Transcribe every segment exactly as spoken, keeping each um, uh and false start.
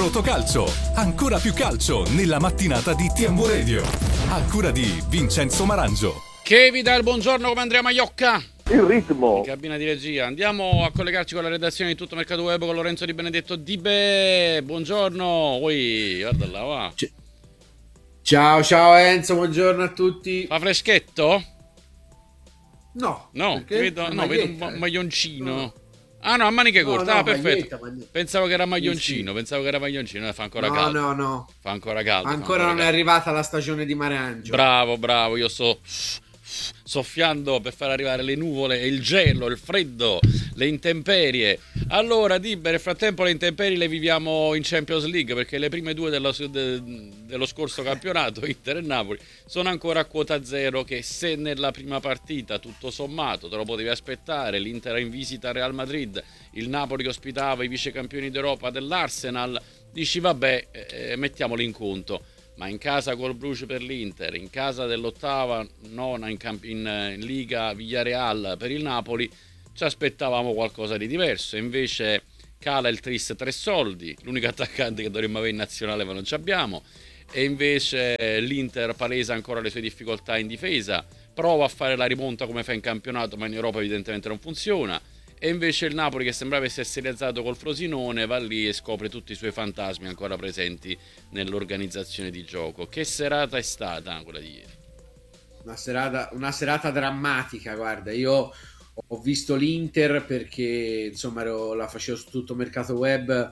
Totocalcio, ancora più calcio nella mattinata di T M Radio, a cura di Vincenzo Marangio. Che vi dà il buongiorno come Andrea Maiocca. Il ritmo. In cabina di regia. Andiamo a collegarci con la redazione di Tutto Mercato Web con Lorenzo Di Benedetto. Dibe, buongiorno. Ui, guarda là, va. C- ciao, ciao Enzo, buongiorno a tutti. Fa freschetto? No, No, vedo, no, vedo un ma- maglioncino. No. Ah no, a maniche corte, no, no, ah perfetto. maglietta, maglietta. Pensavo che era maglioncino, Sì, sì. pensavo che era maglioncino, fa ancora No, caldo. no, no. Fa ancora caldo. Ancora, fa ancora non caldo. è arrivata la stagione di Marangio. Bravo, bravo, io sto soffiando per far arrivare le nuvole, il gelo, il freddo, le intemperie. Allora, Dibe, nel frattempo le intemperie le viviamo in Champions League, perché le prime due dello, de, dello scorso campionato, Inter e Napoli, sono ancora a quota zero, che se nella prima partita, tutto sommato, te lo potevi aspettare, l'Inter era in visita a Real Madrid, il Napoli che ospitava i vice campioni d'Europa dell'Arsenal, dici vabbè, eh, mettiamoli in conto. Ma in casa col Bruce per l'Inter, in casa dell'ottava, nona in, camp- in, in Liga Villarreal per il Napoli, ci aspettavamo qualcosa di diverso. Invece cala il tris tre soldi, l'unico attaccante che dovremmo avere in nazionale ma non ci abbiamo. E invece l'Inter palesa ancora le sue difficoltà in difesa, prova a fare la rimonta come fa in campionato, ma in Europa evidentemente non funziona. E invece il Napoli, che sembrava essersi rialzato col Frosinone, va lì e scopre tutti i suoi fantasmi ancora presenti nell'organizzazione di gioco. Che serata è stata quella di ieri? Una serata, una serata drammatica, guarda, io ho visto l'Inter perché insomma ero, la facevo su Tutto Mercato Web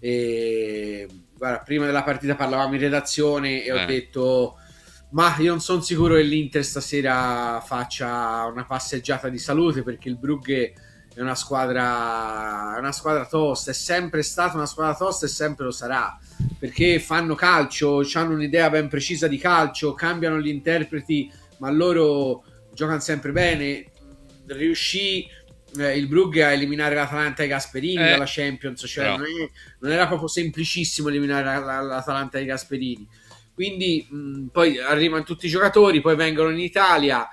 e guarda, prima della partita parlavamo in redazione e Eh. ho detto ma io non sono sicuro che l'Inter stasera faccia una passeggiata di salute, perché il Brugge è una squadra, è una squadra tosta, è sempre stata una squadra tosta e sempre lo sarà, perché fanno calcio, hanno un'idea ben precisa di calcio, cambiano gli interpreti, ma loro giocano sempre bene. Riuscì eh, il Brugge a eliminare l'Atalanta ai Gasperini Eh, dalla Champions, cioè però. non, è- non era proprio semplicissimo eliminare la- la- l'Atalanta ai Gasperini. Quindi mh, poi arrivano tutti i giocatori, poi vengono in Italia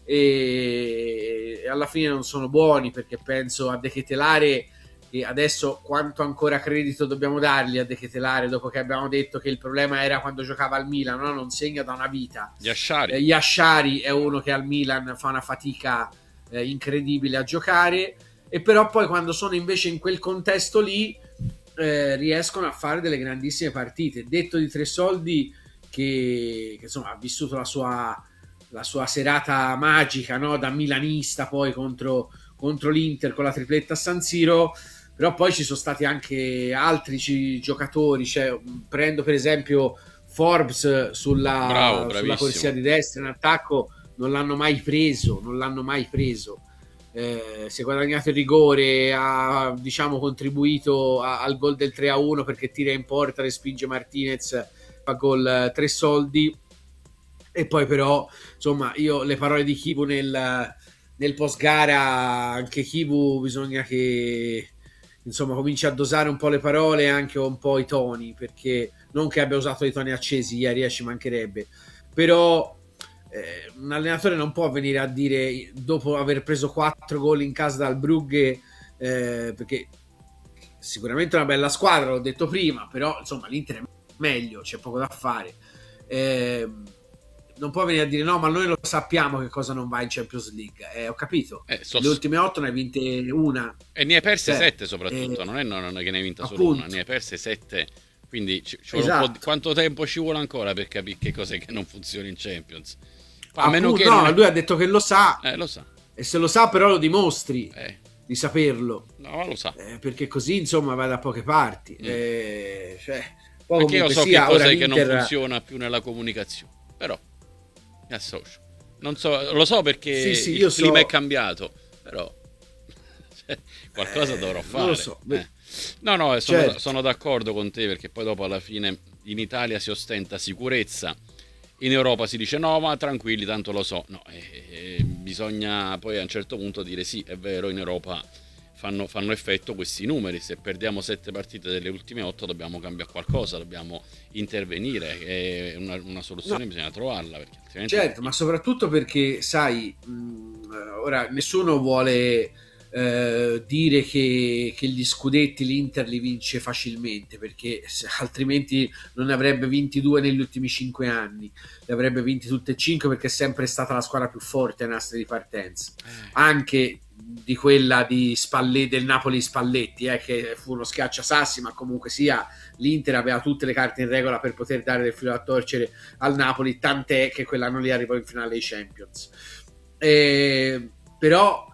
e, e alla fine non sono buoni, perché penso a De Ketelare, e adesso quanto ancora credito dobbiamo dargli a De Ketelare dopo che abbiamo detto che il problema era quando giocava al Milan, no? Non segna da una vita. Yashari. eh, Yashari è uno che al Milan fa una fatica eh, incredibile a giocare, e però poi quando sono invece in quel contesto lì eh, riescono a fare delle grandissime partite. Detto di Tre Soldi che, che insomma ha vissuto la sua, la sua serata magica, no? Da milanista poi contro, contro l'Inter con la tripletta a San Siro, però poi ci sono stati anche altri ci- giocatori, cioè, prendo per esempio Forbes sulla, Bravo, sulla bravissimo. corsia di destra in attacco, non l'hanno mai preso, non l'hanno mai preso. Eh, si è guadagnato il rigore, ha diciamo contribuito a- al gol del tre a uno perché tira in porta, respinge Martinez, fa gol eh, Tre Soldi. E poi però insomma io le parole di Chivu nel, nel post gara, anche Chivu bisogna che insomma cominci a dosare un po' le parole e anche un po' i toni, perché non che abbia usato i toni accesi ieri, eh, ci mancherebbe, però eh, un allenatore non può venire a dire dopo aver preso quattro gol in casa dal Brugge, eh, perché sicuramente è una bella squadra, l'ho detto prima, però insomma l'Inter è meglio, c'è poco da fare. Eh, non può venire a dire no, ma noi lo sappiamo che cosa non va in Champions League. Eh, ho capito. Eh, so- Le ultime otto ne hai vinte una. E ne hai perse Cioè, sette soprattutto, eh, non è, non è che ne hai vinta solo appunto. una, ne hai perse sette. Quindi ci, ci vuole un Esatto. po' di- quanto tempo ci vuole ancora per capire che cos'è che non funziona in Champions? A meno Appunto, che no, non è- lui ha detto che lo sa, Eh, lo sa. e se lo sa però lo dimostri Eh, di saperlo, no, lo sa. eh, perché così insomma va da poche parti. Mm. Eh, cioè, poi Perché io comunque so sia, che ora cos'è che non l'Inter- funziona più nella comunicazione. Però mi associo. Non so, lo so perché Sì, sì, il io clima so- è cambiato, però cioè, qualcosa Eh, dovrò non fare. lo so. Eh. No, no, sono, Certo. sono d'accordo con te, perché poi dopo alla fine in Italia si ostenta sicurezza, in Europa si dice no, ma tranquilli, tanto lo so. No, eh, eh, bisogna poi a un certo punto dire sì, è vero, in Europa fanno, fanno effetto questi numeri. Se perdiamo sette partite delle ultime otto dobbiamo cambiare qualcosa, dobbiamo intervenire, e una, una soluzione No. bisogna trovarla, perché altrimenti... Certo, ma soprattutto perché, sai, mh, ora nessuno vuole eh, dire che, che gli scudetti l'Inter li vince facilmente, perché se, altrimenti non ne avrebbe vinti due negli ultimi cinque anni, li avrebbe vinti tutti e cinque, perché è sempre stata la squadra più forte nei nastri di partenza, anche di quella di Spalletti, del Napoli Spalletti, eh, che fu uno schiacciasassi, ma comunque sia l'Inter aveva tutte le carte in regola per poter dare del filo da torcere al Napoli, tant'è che quell'anno lì arrivò in finale ai Champions. Eh, però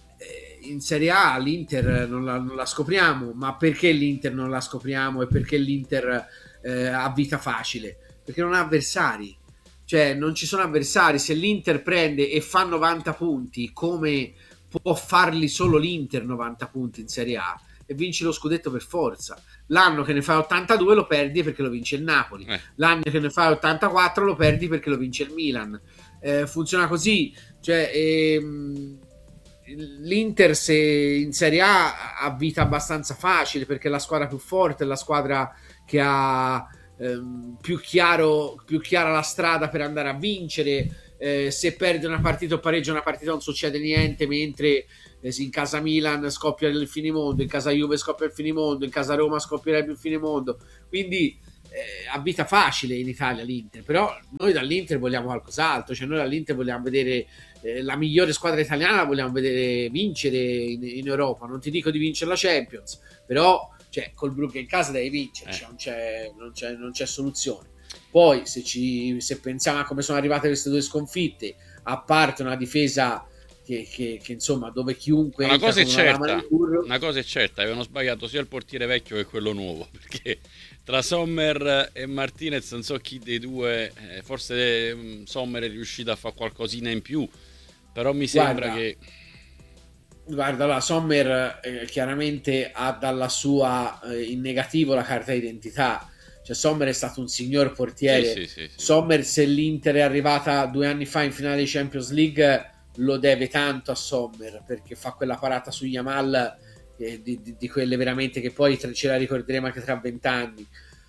in Serie A l'Inter non la, non la scopriamo, ma perché l'Inter non la scopriamo e perché l'Inter eh, ha vita facile? Perché non ha avversari, cioè non ci sono avversari. Se l'Inter prende e fa novanta punti, come può farli solo l'Inter novanta punti in Serie A, e vinci lo scudetto per forza. L'anno che ne fai ottantadue lo perdi perché lo vince il Napoli, eh. l'anno che ne fai ottantaquattro lo perdi perché lo vince il Milan. Eh, funziona così, cioè ehm, l'Inter se in Serie A ha vita abbastanza facile, perché è la squadra più forte, è la squadra che ha ehm, più chiaro più chiara la strada per andare a vincere. Eh, se perde una partita o pareggia una partita non succede niente, mentre eh, in casa Milan scoppia il finimondo, in casa Juve scoppia il finimondo, in casa Roma scoppierebbe il finimondo. Quindi eh, ha vita facile in Italia l'Inter, però noi dall'Inter vogliamo qualcos'altro, cioè noi dall'Inter vogliamo vedere eh, la migliore squadra italiana, la vogliamo vedere vincere in, in Europa. Non ti dico di vincere la Champions, però cioè, col Brugge in casa devi vincere, eh. cioè, non, c'è, non, c'è, non c'è soluzione. Poi se, ci, se pensiamo a come sono arrivate queste due sconfitte, a parte una difesa che, che, che insomma dove chiunque una cosa è certa, una cosa è certa, avevano sbagliato sia il portiere vecchio che quello nuovo, perché tra Sommer e Martinez non so chi dei due, eh, forse um, Sommer è riuscito a fare qualcosina in più, però mi sembra guarda, che guarda, allora Sommer eh, chiaramente ha dalla sua eh, in negativo la carta d'identità. Cioè Sommer è stato un signor portiere. Sì, sì, sì, sì. Sommer, se l'Inter è arrivata due anni fa in finale di Champions League, lo deve tanto a Sommer, perché fa quella parata su Yamal eh, di, di, di quelle veramente che poi ce la ricorderemo anche tra vent'anni.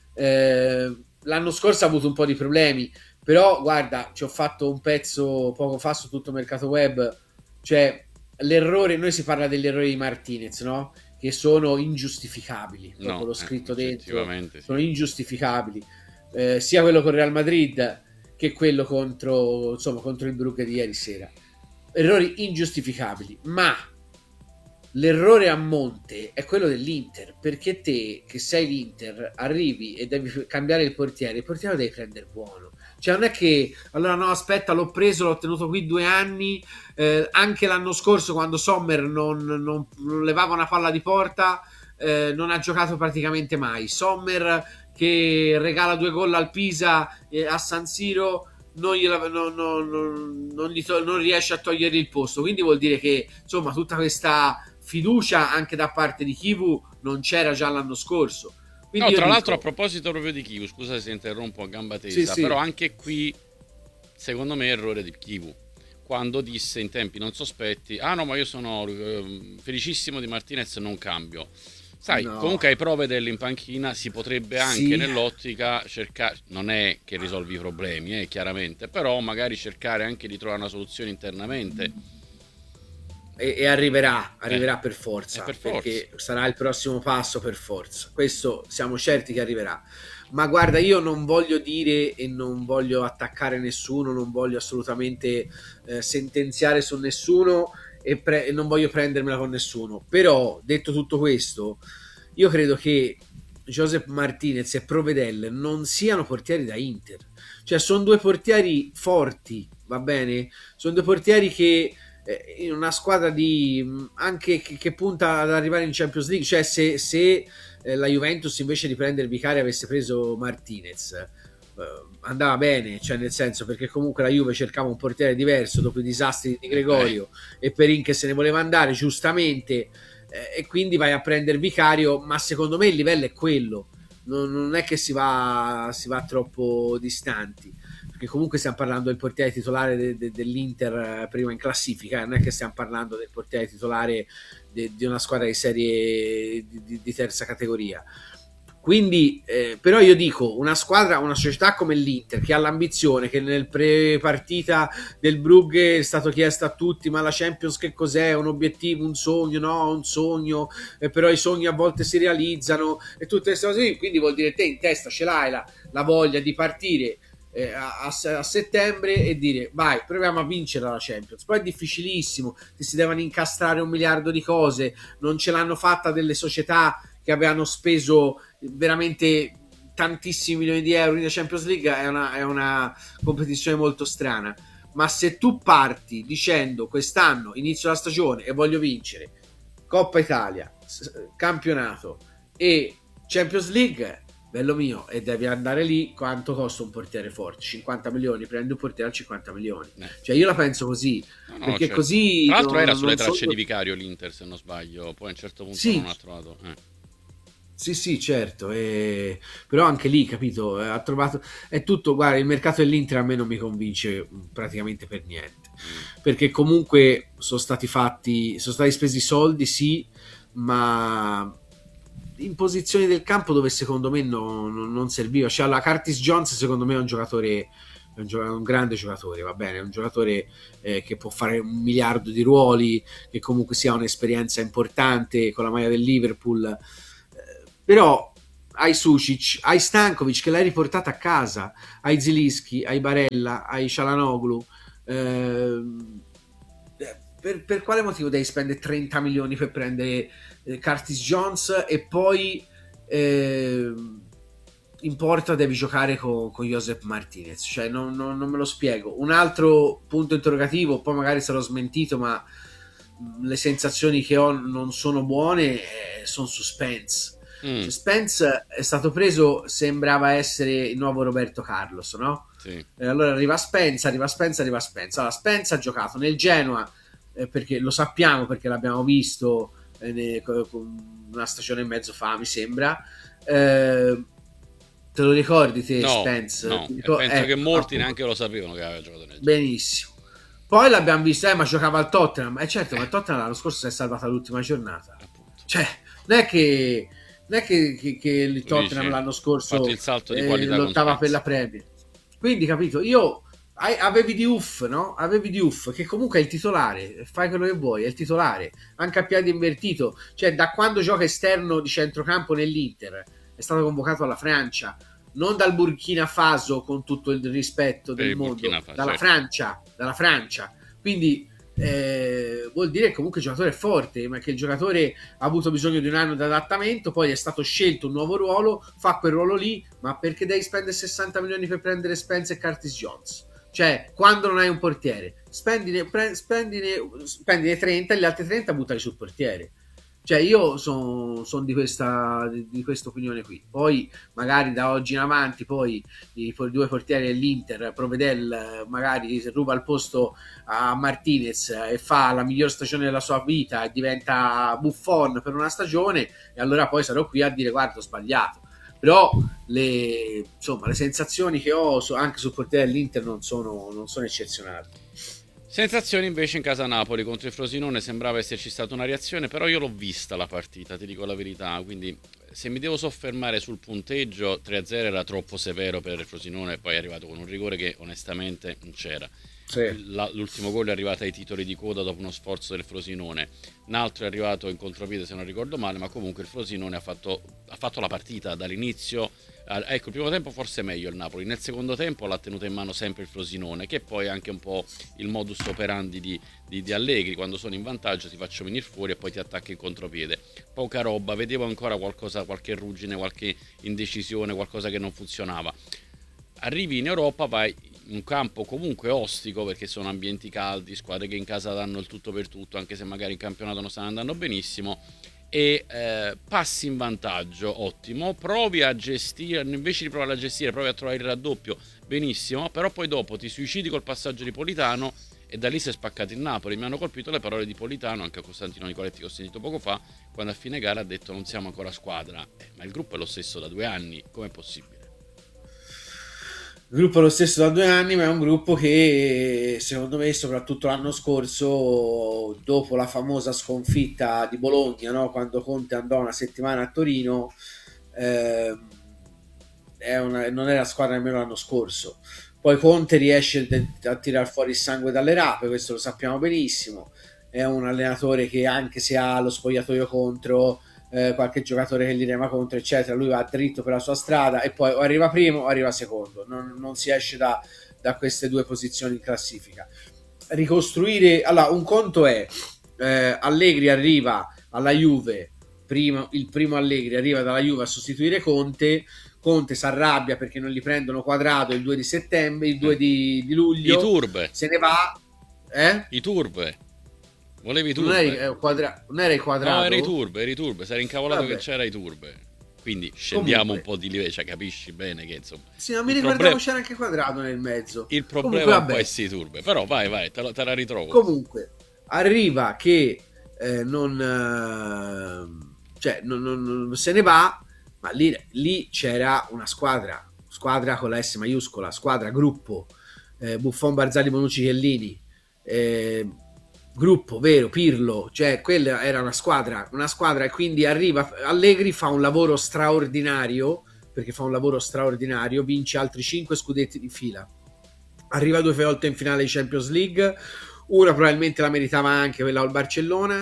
Eh, l'anno scorso ha avuto un po' di problemi, però guarda, ci ho fatto un pezzo poco fa su Tutto Mercato Web, cioè l'errore, noi si parla degli errori di Martinez, no? Che sono ingiustificabili, no, proprio l'ho scritto eh, dentro, sì. sono ingiustificabili, eh, sia quello con Real Madrid che quello contro, insomma, contro il Brugge di ieri sera. Errori ingiustificabili, ma l'errore a monte è quello dell'Inter, perché te che sei l'Inter arrivi e devi cambiare il portiere, il portiere lo devi prendere buono. Cioè non è che allora no aspetta l'ho preso, l'ho tenuto qui due anni, eh, anche l'anno scorso quando Sommer non, non, non levava una palla di porta, eh, non ha giocato praticamente mai. Sommer che regala due gol al Pisa eh, a San Siro non, gliela, non, non, non, non, gli to- non riesce a togliere il posto, quindi vuol dire che insomma tutta questa fiducia anche da parte di Chivu non c'era già l'anno scorso. Quindi no, tra dico... l'altro a proposito proprio di Chivu, scusa se interrompo a gamba tesa, sì, sì. però anche qui secondo me è errore di Chivu, quando disse in tempi non sospetti ah no ma io sono eh, felicissimo di Martinez, non cambio. Sai, no. Comunque hai prove dell'in panchina, si potrebbe anche sì. nell'ottica cercare, non è che risolvi i problemi, eh, chiaramente, però magari cercare anche di trovare una soluzione internamente. E, e arriverà, arriverà eh, per forza, per perché forza. sarà il prossimo passo per forza. Questo siamo certi che arriverà. Ma guarda, io non voglio dire e non voglio attaccare nessuno, non voglio assolutamente eh, sentenziare su nessuno e, pre- e non voglio prendermela con nessuno. Però, detto tutto questo, io credo che Josep Martinez e Provedel non siano portieri da Inter. Cioè, sono due portieri forti, va bene? Sono due portieri che in una squadra di anche che, che punta ad arrivare in Champions League, cioè se, se eh, la Juventus invece di prendere Vicario avesse preso Martinez eh, andava bene, cioè nel senso, perché comunque la Juve cercava un portiere diverso dopo i disastri di Gregorio eh. e Perin che se ne voleva andare giustamente eh, e quindi vai a prendere Vicario, ma secondo me il livello è quello, non, non è che si va, si va troppo distanti, che comunque stiamo parlando del portiere titolare de, de, dell'Inter prima in classifica, non è che stiamo parlando del portiere titolare de, di una squadra di serie di, di, di terza categoria. Quindi, eh, però io dico, una squadra, una società come l'Inter che ha l'ambizione, che nel pre-partita del Brugge è stato chiesto a tutti, ma la Champions che cos'è? Un obiettivo, un sogno? No, un sogno, eh, però i sogni a volte si realizzano e tutte queste cose, quindi vuol dire te in testa ce l'hai la, la voglia di partire eh, a, a settembre e dire vai, proviamo a vincere la Champions. Poi è difficilissimo, che si devono incastrare un miliardo di cose, non ce l'hanno fatta delle società che avevano speso veramente tantissimi milioni di euro in Champions League. È una, è una competizione molto strana, ma se tu parti dicendo quest'anno inizio la stagione e voglio vincere Coppa Italia, campionato e Champions League, bello mio, e devi andare lì, quanto costa un portiere forte? cinquanta milioni, prendi un portiere a cinquanta milioni, eh. Cioè io la penso così, no, no, perché certo. Così tra l'altro non, era sulle tracce solo... di Vicario l'Inter, se non sbaglio, poi a un certo punto sì. non ha trovato eh. Sì, sì, certo, e... però anche lì, capito, ha trovato, è tutto, guarda, il mercato dell'Inter a me non mi convince praticamente per niente, mm. perché comunque sono stati fatti, sono stati spesi soldi, sì, ma in posizioni del campo dove secondo me non, non serviva, cioè la Curtis Jones secondo me è un giocatore, è un, gio- un grande giocatore, va bene, è un giocatore eh, che può fare un miliardo di ruoli, che comunque sia un'esperienza importante con la maglia del Liverpool, però hai Sucic, hai Stankovic che l'hai riportata a casa, hai Zilinski, hai Barella, hai Çalhanoğlu, eh, per, per quale motivo devi spendere trenta milioni per prendere eh, Curtis Jones e poi eh, in porta devi giocare con, con Josep Martinez? Cioè non, non, non me lo spiego. Un altro punto interrogativo, poi magari sarò smentito, ma le sensazioni che ho non sono buone, eh, sono su Spence. Mm. Cioè, Spence è stato preso, sembrava essere il nuovo Roberto Carlos, no? Sì. E allora arriva Spence, arriva Spence, arriva Spence. Allora Spence ha giocato nel Genoa, eh, perché lo sappiamo, perché l'abbiamo visto eh, ne, con una stagione e mezzo fa, mi sembra. Eh, te lo ricordi te, no, Spence? No, Dico, penso eh, che molti appunto. neanche lo sapevano che aveva giocato nel Genoa. Benissimo. Poi l'abbiamo visto, eh, ma giocava al Tottenham. Eh certo, ma il Tottenham l'anno scorso si è salvata l'ultima giornata. Appunto. Cioè, non è che non è che, che, che il Tottenham dici, l'anno scorso il salto di eh, lottava per la Premier. Quindi, capito, io avevi Diouf, no? Avevi Diouf, che comunque è il titolare, fai quello che vuoi, è il titolare, anche a piedi invertito. Cioè, da quando gioca esterno di centrocampo nell'Inter, è stato convocato alla Francia, non dal Burkina Faso, con tutto il rispetto del mondo, Faso, dalla certo. Francia, dalla Francia. Quindi Eh, vuol dire che comunque il giocatore è forte, ma che il giocatore ha avuto bisogno di un anno di adattamento, poi è stato scelto un nuovo ruolo, fa quel ruolo lì, ma perché devi spendere sessanta milioni per prendere Spence e Curtis Jones? Cioè, quando non hai un portiere, spendine, pre- spendine, spendine trenta e gli altri trenta buttali sul portiere. Cioè, io sono son di questa di, di questa opinione qui. Poi magari da oggi in avanti poi i, i due portieri dell'Inter, Provedel magari ruba il posto a Martinez e fa la miglior stagione della sua vita e diventa Buffon per una stagione, e allora poi sarò qui a dire guarda, ho sbagliato. Però le, insomma, le sensazioni che ho so, anche sul portiere dell'Inter non sono, non sono eccezionali. Sensazioni invece in casa Napoli contro il Frosinone, sembrava esserci stata una reazione, però io l'ho vista la partita, ti dico la verità, quindi se mi devo soffermare sul punteggio, tre a zero era troppo severo per il Frosinone, poi è arrivato con un rigore che onestamente non c'era. Sì. La, l'ultimo gol è arrivato ai titoli di coda dopo uno sforzo del Frosinone, un altro è arrivato in contropiede se non ricordo male, ma comunque il Frosinone ha fatto, ha fatto la partita dall'inizio. Ecco, il primo tempo forse è meglio il Napoli, nel secondo tempo l'ha tenuta in mano sempre il Frosinone, che poi è anche un po' il modus operandi di, di, di Allegri: quando sono in vantaggio ti faccio venire fuori e poi ti attacchi in contropiede. Poca roba, vedevo ancora qualcosa, qualche ruggine, qualche indecisione, qualcosa che non funzionava. Arrivi in Europa, vai in un campo comunque ostico, perché sono ambienti caldi, squadre che in casa danno il tutto per tutto, anche se magari in campionato non stanno andando benissimo, e eh, passi in vantaggio, ottimo, provi a gestire, invece di provare a gestire provi a trovare il raddoppio, benissimo, però poi dopo ti suicidi col passaggio di Politano e da lì si è spaccato il Napoli. Mi hanno colpito le parole di Politano, anche a Costantino Nicoletti che ho sentito poco fa, quando a fine gara ha detto non siamo ancora squadra, eh, ma il gruppo è lo stesso da due anni, com'è possibile? Il gruppo è lo stesso da due anni, ma è un gruppo che secondo me, soprattutto l'anno scorso, dopo la famosa sconfitta di Bologna, no? Quando Conte andò una settimana a Torino, eh, è una, non è la squadra nemmeno l'anno scorso. Poi Conte riesce a tirare fuori il sangue dalle rape, questo lo sappiamo benissimo. È un allenatore che, anche se ha lo spogliatoio contro, eh, qualche giocatore che gli rema contro, eccetera, lui va dritto per la sua strada e poi o arriva primo o arriva secondo, non, non si esce da, da queste due posizioni in classifica. Ricostruire, allora, un conto è eh, Allegri arriva alla Juve, primo, il primo Allegri arriva dalla Juve a sostituire Conte. Conte si arrabbia perché non gli prendono Quadrato il due di settembre, il due di, di luglio, i turbe, se ne va, eh? i turbe, volevi turbe, non, eri, eh, quadra... non era il Quadrato, no, era i turbe, era i turbe, si era incavolato. Vabbè, che c'era i turbe, quindi scendiamo comunque un po' di livello, cioè, capisci bene che insomma, sì, non mi ricordavo problem... c'era anche Quadrato nel mezzo. Il problema è un po' essere turbe, però vai vai, te, lo, te la ritrovo. Comunque arriva che eh, non, eh, cioè non, non, non se ne va. Ma lì, lì c'era una squadra, squadra con la S maiuscola, squadra, gruppo, eh, Buffon, Barzagli, Bonucci, Chiellini, eh, gruppo, vero, Pirlo, cioè quella era una squadra, una squadra e quindi arriva, Allegri fa un lavoro straordinario, perché fa un lavoro straordinario, vince altri cinque scudetti di fila, arriva due volte in finale di Champions League, una probabilmente la meritava anche quella al Barcellona,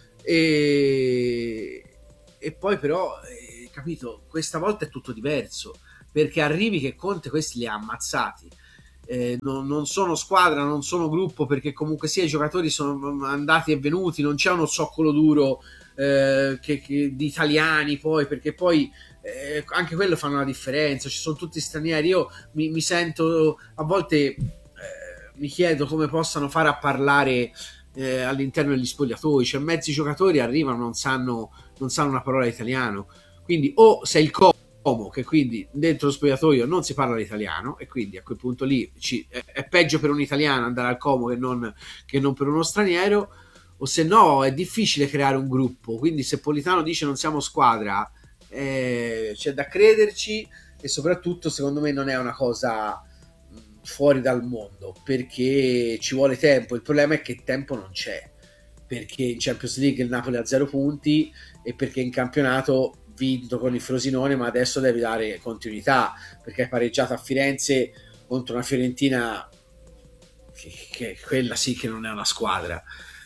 e, e poi però... capito, questa volta è tutto diverso, perché arrivi che Conte questi li ha ammazzati, eh, non, non sono squadra, non sono gruppo, perché comunque sia i giocatori sono andati e venuti, non c'è uno zoccolo duro eh, che, che, di italiani, poi perché poi eh, anche quello fanno la differenza, ci sono tutti stranieri. Io mi, mi sento a volte eh, mi chiedo come possano fare a parlare eh, all'interno degli spogliatoi, cioè mezzi giocatori arrivano, non sanno, non sanno una parola italiano. Quindi o sei il Como, che quindi dentro lo spogliatoio non si parla l'italiano, e quindi a quel punto lì ci, è, è peggio per un italiano andare al Como che non, che non per uno straniero, o se no è difficile creare un gruppo. Quindi se Politano dice non siamo squadra, eh, c'è da crederci, e soprattutto secondo me non è una cosa mh, fuori dal mondo, perché ci vuole tempo. Il problema è che tempo non c'è, perché in Champions League il Napoli ha zero punti e perché in campionato vinto con il Frosinone, ma adesso devi dare continuità, perché hai pareggiato a Firenze contro una Fiorentina che, che quella sì che non è una squadra,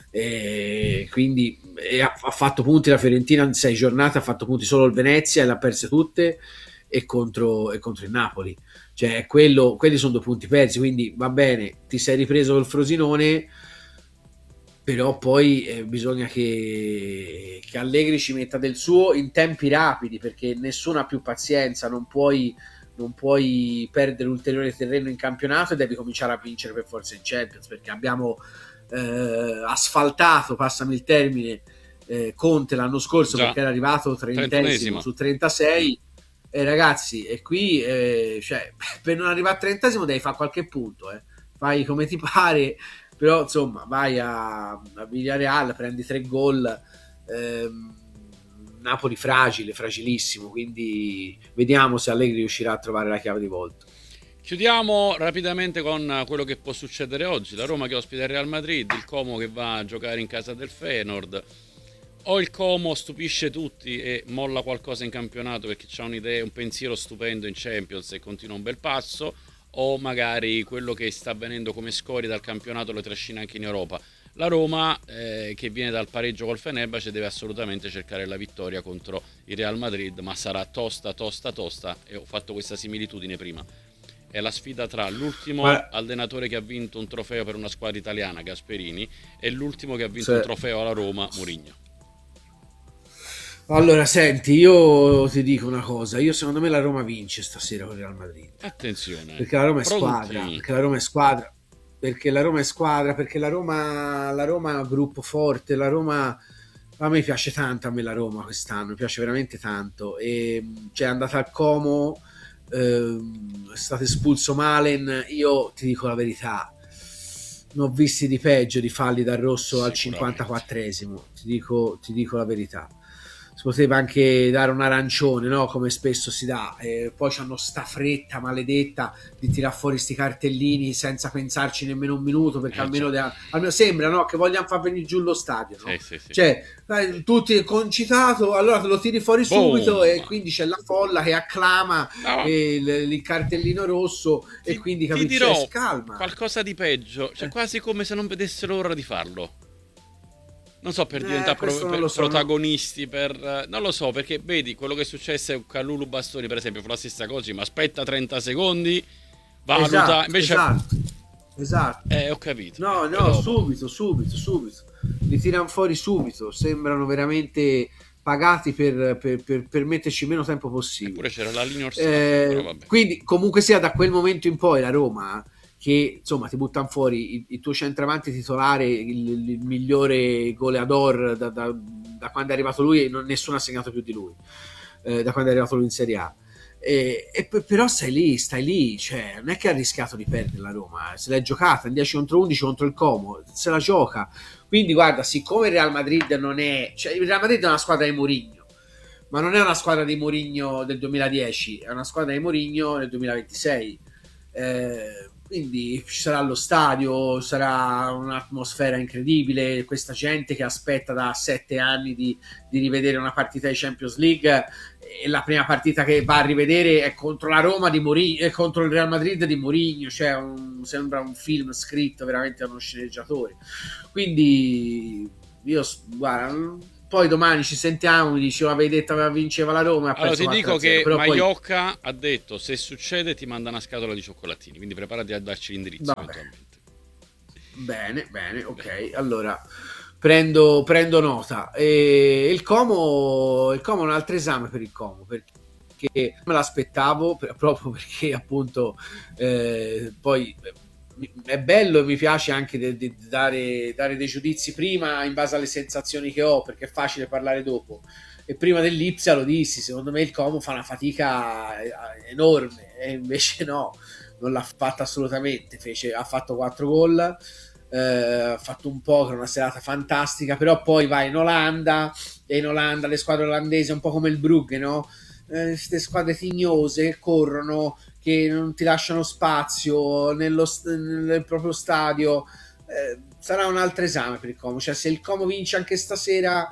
e quindi e ha, ha fatto punti la Fiorentina in sei giornate, ha fatto punti solo il Venezia e l'ha perse tutte, e contro, e contro il Napoli, cioè quello, quelli sono due punti persi, quindi va bene, ti sei ripreso col Frosinone, però poi eh, bisogna che, che Allegri ci metta del suo in tempi rapidi, perché nessuno ha più pazienza, non puoi, non puoi perdere ulteriore terreno in campionato e devi cominciare a vincere per forza in Champions, perché abbiamo eh, asfaltato, passami il termine, eh, Conte l'anno scorso, già, perché era arrivato trentesimo su trentasei, e eh, ragazzi, e qui eh, cioè, per non arrivare a trentesimo devi fare qualche punto, eh. Fai come ti pare, però insomma vai a, a Villarreal, prendi tre gol, ehm, Napoli fragile, fragilissimo, quindi vediamo se Allegri riuscirà a trovare la chiave di volta. Chiudiamo rapidamente con quello che può succedere oggi: la Roma che ospita il Real Madrid, il Como che va a giocare in casa del Feyenoord. O il Como stupisce tutti e molla qualcosa in campionato perché c'ha un'idea, un pensiero stupendo in Champions e continua un bel passo, o magari quello che sta avvenendo come scorie dal campionato lo trascina anche in Europa. La Roma eh, che viene dal pareggio col Fenerbahce deve assolutamente cercare la vittoria contro il Real Madrid, ma sarà tosta tosta tosta, e ho fatto questa similitudine prima. È la sfida tra l'ultimo ma... allenatore che ha vinto un trofeo per una squadra italiana, Gasperini, e l'ultimo che ha vinto sì. un trofeo alla Roma, Mourinho. Allora, senti, io ti dico una cosa, io secondo me la Roma vince stasera con il Real Madrid. Attenzione. Perché la Roma è Pronti. squadra, perché la Roma è squadra, perché la Roma è squadra, perché la Roma, la Roma è un gruppo forte, la Roma, a me piace tanto, a me la Roma quest'anno, mi piace veramente tanto, e cioè è andata al Como, ehm, è stato espulso Malen, io ti dico la verità, ne ho visti di peggio di falli dal rosso al cinquantaquattresimo, ti dico, ti dico la verità. si poteva anche dare un arancione, no? Come spesso si dà. Eh, poi c'hanno sta fretta maledetta di tirar fuori sti cartellini senza pensarci nemmeno un minuto, perché Eh, almeno, certo. de- almeno sembra, no? Che vogliano far venire giù lo stadio, no? Sì, sì, sì. Cioè, dai, tutti concitato, allora te lo tiri fuori Boom. subito e quindi c'è la folla che acclama No. eh, il, il cartellino rosso Ti- e quindi ti capisci, dirò si calma. qualcosa di peggio, cioè Eh. quasi come se non vedessero l'ora di farlo. Non so, per Eh, diventare pro- questo non per lo so, no. protagonisti, per eh, non lo so, perché vedi quello che è successo con Calulu Bastoni, per esempio, fu la stessa cosa, ma aspetta trenta secondi, valuta, Esatto, invece esatto, esatto. eh, ho capito. No, Poi no, dopo- subito, subito, subito. Li tirano fuori subito. Sembrano veramente pagati per, per, per, per metterci meno tempo possibile. Eppure c'era la linea Orsatti, Eh, però vabbè. quindi, comunque sia, da quel momento in poi la Roma, che insomma ti buttano fuori il, il tuo centravanti titolare, il, il migliore goleador da, da, da quando è arrivato lui, e non, nessuno ha segnato più di lui, eh, da quando è arrivato lui in Serie A. E, e p- però stai lì, stai lì, cioè non è che ha rischiato di perdere la Roma, eh, se l'è giocata in dieci contro undici contro il Como, se la gioca. Quindi guarda, siccome il Real Madrid non è, cioè il Real Madrid è una squadra di Mourinho, ma non è una squadra di Mourinho del duemiladieci, è una squadra di Mourinho nel duemilaventisei. Eh, quindi ci sarà lo stadio, sarà un'atmosfera incredibile, questa gente che aspetta da sette anni di, di rivedere una partita di Champions League, e la prima partita che va a rivedere è contro la Roma di Mourinho, è contro il Real Madrid di Mourinho, cioè un, sembra un film scritto veramente da uno sceneggiatore. Quindi io guarda, poi domani ci sentiamo, mi dice avevi detto aveva vinceva la Roma, ha Allora perso ti dico quattro a zero, che però poi- Maiocca ha detto se succede ti manda una scatola di cioccolatini, quindi preparati a darci l'indirizzo Vabbè. eventualmente. Bene, bene, ok. Allora prendo, prendo nota. E il Como, il Como è un altro esame per il Como, perché me l'aspettavo, per- proprio perché appunto eh, poi eh, mi- è bello e mi piace anche di di dare, dare dei giudizi prima in base alle sensazioni che ho, perché è facile parlare dopo. E prima dell'Ipsia lo dissi, secondo me il Como fa una fatica eh, enorme, e invece no, non l'ha fatta assolutamente. Fece, ha fatto quattro gol, eh, ha fatto un poker, una serata fantastica, però poi va in Olanda, e in Olanda le squadre olandesi un po' come il Brugge, no? Queste squadre tignose che corrono, che non ti lasciano spazio nello, nel proprio stadio. Eh, sarà un altro esame per il Como, cioè se il Como vince anche stasera,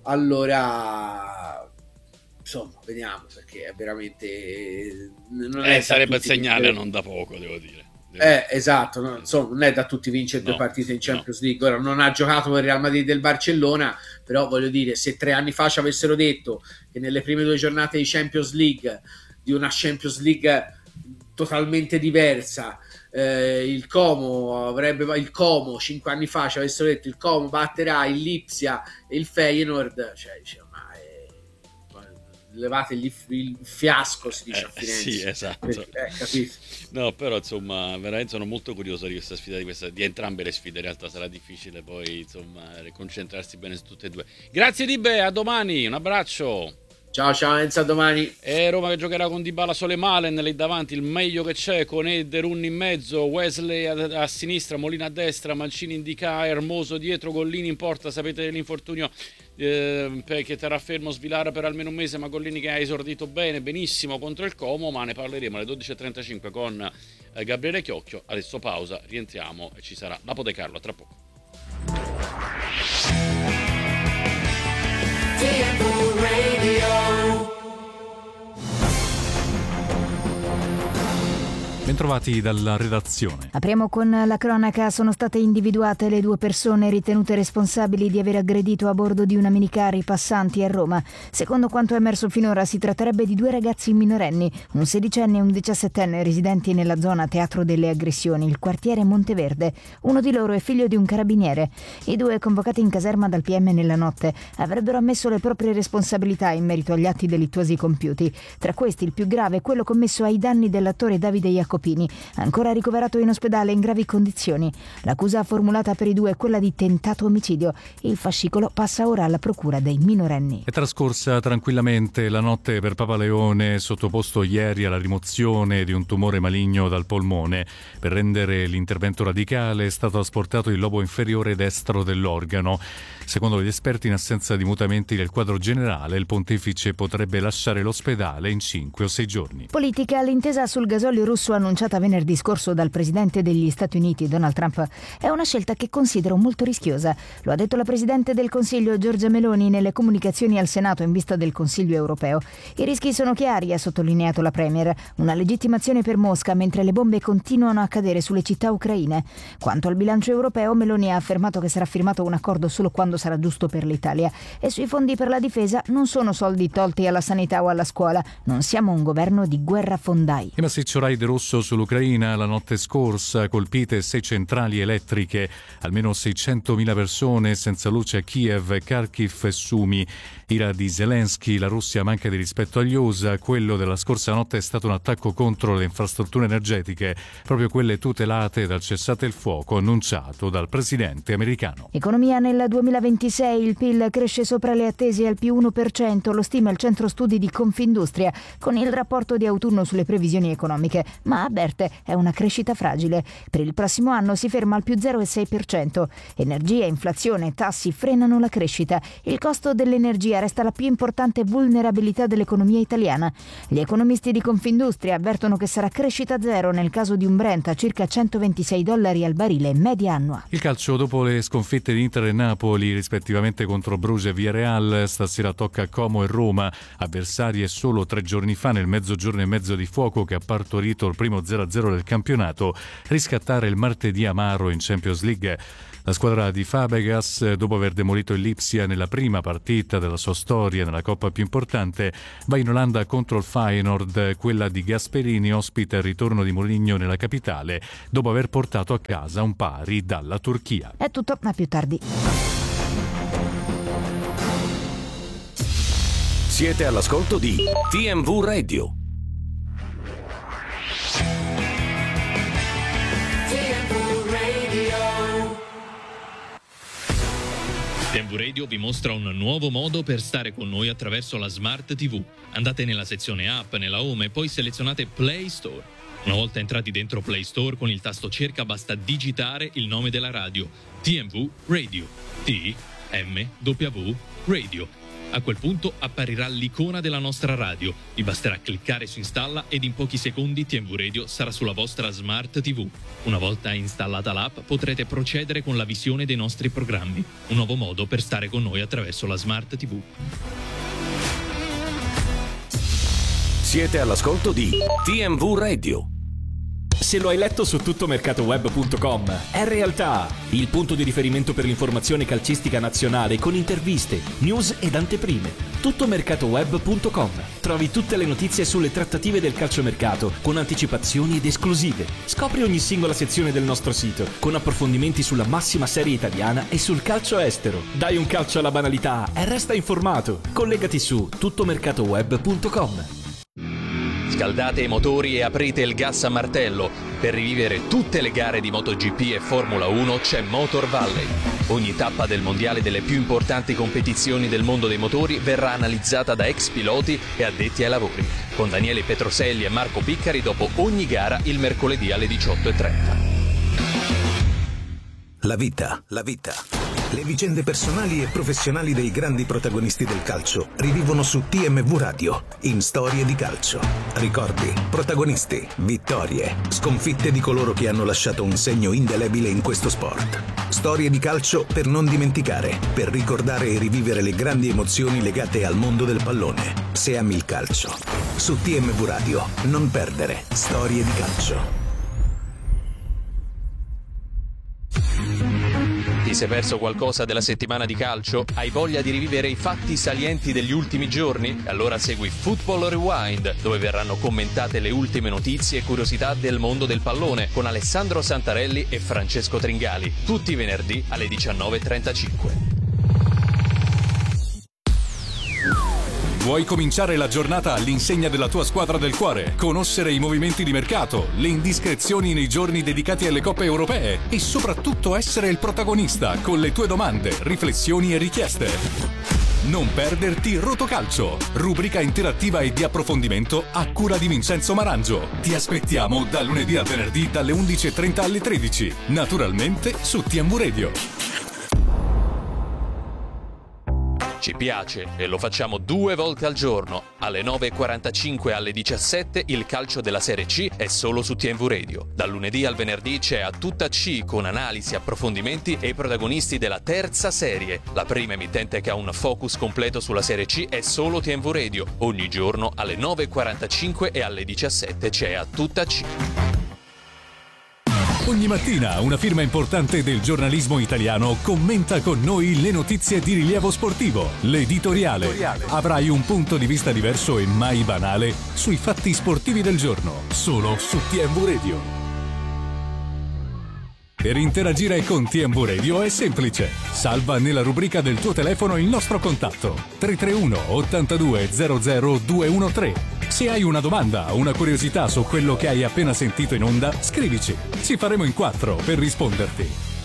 allora insomma vediamo, perché è veramente non è Eh, da sarebbe il tutti segnale vincere. non da poco, devo dire. Eh, esatto, no, insomma, non è da tutti vincere due No, partite in no. Champions League. Ora non ha giocato per il Real Madrid del Barcellona, però voglio dire, se tre anni fa ci avessero detto che nelle prime due giornate di Champions League, di una Champions League totalmente diversa, eh, il Como avrebbe il Como cinque anni fa ci avessero detto il Como batterà il Lipsia e il Feyenoord, cioè diceva, ma eh, levate gli- il fiasco, si dice Eh, a Firenze. sì, esatto. Perché, eh, capito? No, però insomma, veramente sono molto curioso di questa sfida, di, questa, di entrambe le sfide. In realtà sarà difficile poi, insomma, concentrarsi bene su tutte e due. Grazie di Be, a domani, un abbraccio. Ciao ciao Enzo, a domani. E Roma che giocherà con Dybala, Sole Malen lì davanti, il meglio che c'è, con Ederun in mezzo, Wesley a, a sinistra, Molina a destra, Mancini in D K, Hermoso dietro, Gollini in porta. Sapete dell'infortunio eh, che terrà fermo Svilara per almeno un mese, ma Gollini che ha esordito bene, benissimo contro il Como, ma ne parleremo alle dodici e trentacinque con eh, Gabriele Chiocchio. Adesso pausa, rientriamo e ci sarà Lapo De Carlo, a tra poco. Bentrovati dalla redazione. Apriamo con la cronaca. Sono state individuate le due persone ritenute responsabili di aver aggredito a bordo di una minicar i passanti a Roma. Secondo quanto è emerso finora, si tratterebbe di due ragazzi minorenni, un sedicenne e un diciassettenne, residenti nella zona teatro delle aggressioni, il quartiere Monteverde. Uno di loro è figlio di un carabiniere. I due, convocati in caserma dal P M nella notte, avrebbero ammesso le proprie responsabilità in merito agli atti delittuosi compiuti. Tra questi il più grave è quello commesso ai danni dell'attore Davide Iacobbe, Scopini, ancora ricoverato in ospedale in gravi condizioni. L'accusa formulata per i due è quella di tentato omicidio. Il fascicolo passa ora alla procura dei minorenni. È trascorsa tranquillamente la notte per Papa Leone, sottoposto ieri alla rimozione di un tumore maligno dal polmone. Per rendere l'intervento radicale è stato asportato il lobo inferiore destro dell'organo. Secondo gli esperti, in assenza di mutamenti del quadro generale, il pontefice potrebbe lasciare l'ospedale in cinque o sei giorni. Politica. L'intesa sul gasolio russo annunciata venerdì scorso dal presidente degli Stati Uniti, Donald Trump, è una scelta che considero molto rischiosa. Lo ha detto la presidente del Consiglio, Giorgia Meloni, nelle comunicazioni al Senato in vista del Consiglio europeo. I rischi sono chiari, ha sottolineato la Premier. Una legittimazione per Mosca mentre le bombe continuano a cadere sulle città ucraine. Quanto al bilancio europeo, Meloni ha affermato che sarà firmato un accordo solo quando sarà giusto per l'Italia. E sui fondi per la difesa non sono soldi tolti alla sanità o alla scuola. Non siamo un governo di guerrafondai. Il massiccio raid russo sull'Ucraina la notte scorsa, colpite sei centrali elettriche, almeno seicentomila persone senza luce a Kiev, Kharkiv e Sumi. Ira di Zelensky, la Russia manca di rispetto agli U S A, quello della scorsa notte è stato un attacco contro le infrastrutture energetiche, proprio quelle tutelate dal cessate il fuoco annunciato dal presidente americano. Economia. Nel duemilaventisei il P I L cresce sopra le attese al più uno per cento, lo stima il centro studi di Confindustria con il rapporto di autunno sulle previsioni economiche, ma avverte è una crescita fragile. Per il prossimo anno si ferma al più zero virgola sei per cento. Energia, inflazione e tassi frenano la crescita. Il costo dell'energia resta la più importante vulnerabilità dell'economia italiana. Gli economisti di Confindustria avvertono che sarà crescita zero nel caso di un Brent a circa centoventisei dollari al barile media annua. Il calcio. Dopo le sconfitte di Inter e Napoli, rispettivamente contro Bruges e Villarreal, stasera tocca Como e Roma, avversarie solo tre giorni fa nel mezzogiorno e mezzo di fuoco che ha partorito il primo zero a zero del campionato, riscattare il martedì amaro in Champions League. La squadra di Fabregas, dopo aver demolito il Lipsia nella prima partita della sua storia nella coppa più importante, va in Olanda contro il Feyenoord. Quella di Gasperini ospita il ritorno di Mourinho nella capitale, dopo aver portato a casa un pari dalla Turchia. È tutto, ma più tardi. Siete all'ascolto di T M V Radio. T M V Radio vi mostra un nuovo modo per stare con noi attraverso la Smart tivù. Andate nella sezione app, nella home e poi selezionate Play Store. Una volta entrati dentro Play Store, con il tasto cerca basta digitare il nome della radio, T M V Radio, T M W Radio. A quel punto apparirà l'icona della nostra radio. Vi basterà cliccare su installa ed in pochi secondi T M V Radio sarà sulla vostra Smart tivù. Una volta installata l'app potrete procedere con la visione dei nostri programmi. Un nuovo modo per stare con noi attraverso la Smart tivù. Siete all'ascolto di T M V Radio. Se lo hai letto su tuttomercatoweb punto com, è realtà, il punto di riferimento per l'informazione calcistica nazionale con interviste, news ed anteprime. tuttomercatoweb punto com. Trovi tutte le notizie sulle trattative del calciomercato con anticipazioni ed esclusive. Scopri ogni singola sezione del nostro sito con approfondimenti sulla massima serie italiana e sul calcio estero. Dai un calcio alla banalità e resta informato. Collegati su tuttomercatoweb punto com. Scaldate i motori e aprite il gas a martello. Per rivivere tutte le gare di MotoGP e Formula uno c'è Motor Valley. Ogni tappa del mondiale delle più importanti competizioni del mondo dei motori verrà analizzata da ex piloti e addetti ai lavori, con Daniele Petroselli e Marco Piccari dopo ogni gara il mercoledì alle diciotto e trenta. La vita, la vita. Le vicende personali e professionali dei grandi protagonisti del calcio rivivono su T M V Radio, in Storie di Calcio. Ricordi, protagonisti, vittorie, sconfitte di coloro che hanno lasciato un segno indelebile in questo sport. Storie di calcio per non dimenticare, per ricordare e rivivere le grandi emozioni legate al mondo del pallone. Se ami il calcio. Su T M V Radio, non perdere Storie di Calcio. Ti sei perso qualcosa della settimana di calcio? Hai voglia di rivivere i fatti salienti degli ultimi giorni? Allora segui Football Rewind, dove verranno commentate le ultime notizie e curiosità del mondo del pallone con Alessandro Santarelli e Francesco Tringali, tutti i venerdì alle diciannove e trentacinque. Vuoi cominciare la giornata all'insegna della tua squadra del cuore, conoscere i movimenti di mercato, le indiscrezioni nei giorni dedicati alle coppe europee e soprattutto essere il protagonista con le tue domande, riflessioni e richieste? Non perderti Rotocalcio, rubrica interattiva e di approfondimento a cura di Vincenzo Marangio. Ti aspettiamo da lunedì al venerdì dalle undici e trenta alle tredici, naturalmente su T M V Radio. Ci piace e lo facciamo due volte al giorno. Alle nove e quarantacinque e alle diciassette il calcio della Serie C è solo su T M V Radio. Dal lunedì al venerdì c'è A Tutta C con analisi, approfondimenti e i protagonisti della terza serie. La prima emittente che ha un focus completo sulla Serie C è solo T M V Radio. Ogni giorno alle nove e quarantacinque e alle diciassette c'è A Tutta C. Ogni mattina una firma importante del giornalismo italiano commenta con noi le notizie di rilievo sportivo. L'editoriale. Avrai un punto di vista diverso e mai banale sui fatti sportivi del giorno, solo su T M V Radio. Per interagire con T M V Radio è semplice. Salva nella rubrica del tuo telefono il nostro contatto tre tre uno ottantadue zero zero due uno tre. Se hai una domanda o una curiosità su quello che hai appena sentito in onda, scrivici. Ci faremo in quattro per risponderti.